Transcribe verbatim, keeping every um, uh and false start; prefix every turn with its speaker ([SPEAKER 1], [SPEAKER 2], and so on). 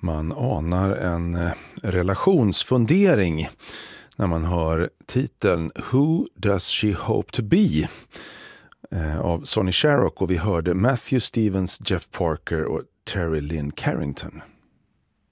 [SPEAKER 1] Man anar en eh, relationsfundering när man hör titeln Who Does She Hope To Be eh, av Sonny Sharrock, och vi hörde Matthew Stevens, Jeff Parker och Terry Lynn Carrington.